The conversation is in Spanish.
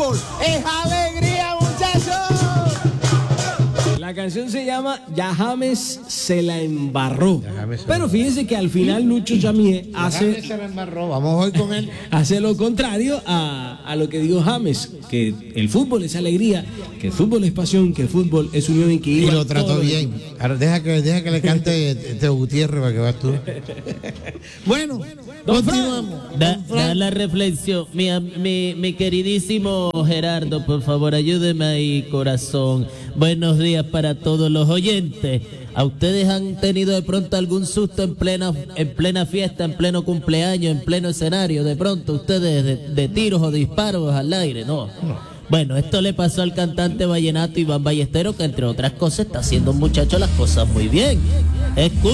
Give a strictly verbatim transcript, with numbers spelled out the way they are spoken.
fútbol es alegría, muchachos. La canción se llama Ya James se la embarró. James se Pero fíjense que al final Lucho Jamié hace, se la embarró. Vamos hoy con él. hace lo contrario a, a lo que dijo James, que el fútbol es alegría, que el fútbol es pasión, que el fútbol es unión y que Y iban lo trató todos. bien. Ahora deja que, deja que le cante Teo Gutiérrez para que vas tú. Bueno, Don continuamos. Da, Don Fran. da la reflexión, mi, am- mi, mi queridísimo Gerardo, por favor, ayúdeme ahí, corazón. Buenos días para todos los oyentes. ¿A ustedes han tenido de pronto algún susto en plena, en plena fiesta, en pleno cumpleaños, en pleno escenario? De pronto ustedes de, de tiros o disparos al aire, ¿no? Bueno, esto le pasó al cantante vallenato Iván Ballesteros, que entre otras cosas está haciendo, muchacho, las cosas muy bien. Escu-